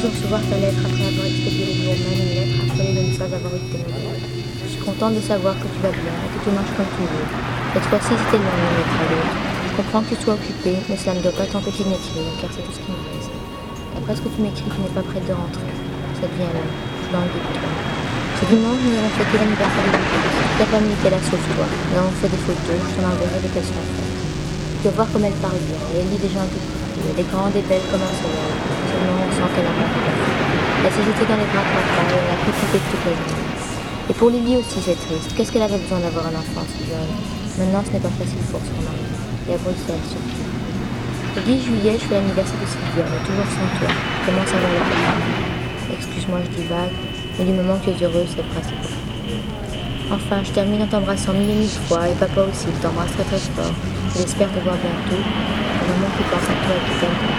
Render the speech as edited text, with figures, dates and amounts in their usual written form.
de recevoir ta lettre après avoir expédié le jour même une lettre affolée de ne pas avoir eu de tes nouvelles. Je suis contente de savoir que tu vas bien et que tu marches comme toujours. Cette fois-ci, c'était loin d'une lettre à l'autre. Je comprends que tu sois occupé, mais cela ne doit pas t'empêcher de m'écrire, car c'est tout ce qui me reste. D'après ce que tu m'écris, tu n'es pas prête de rentrer. Ça devient long. Je suis dans le doute, toi. Ce dimanche, nous avons fêté l'anniversaire de Lucas. Toute la famille était là sauf toi. Nous avons fait des photos, je t'en enverrai dès qu'elles sont faites. Tu vas voir comme elle parle bien, et elle lit déjà un peu plus. Elle est grande et belle comme un soleil. Seulement, on sent qu'elle n'a pas peur. Elle s'est jetée dans les bras de papa et elle a pris poupée toute la journée. Et pour Lily aussi, c'est triste. Qu'est-ce qu'elle avait besoin d'avoir un enfant si jeune? Maintenant, ce n'est pas facile pour son mari. Et à Bruxelles, surtout. Le 10 juillet, je fais l'anniversaire de Sylvia, mais toujours sans toi. Comment ça va le papa? Excuse-moi, je divague, mais du moment que tu es heureuse, c'est le principal. Enfin, je termine en t'embrassant mille et mille fois, et papa aussi, il t'embrasse très très fort. Je l'espère te voir bientôt. C'est vraiment qui pense à toi et qui t'aime.